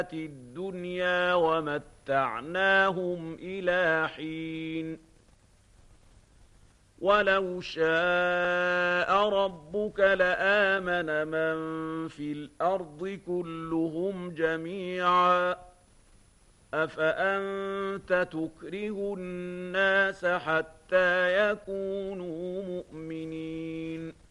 الدنيا ومتعناهم إلى حين ولو شاء ربك لآمن من في الأرض كلهم جميعا أفأنت تكره الناس حتى يكونوا مؤمنين